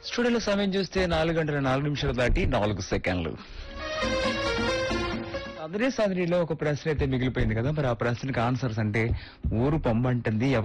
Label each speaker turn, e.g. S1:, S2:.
S1: స్టూడియోలో సమయం చూస్తే 4 గంటల 4 నిమిషాలు దాటి 4 సెకండ్లు. అదే సాధనలో ఒక ప్రశ్న అయితే మిగిలిపోయింది కదా, మరి ఆ ప్రశ్నకి ఆన్సర్స్ అంటే ఊరు పొమ్మంటుంది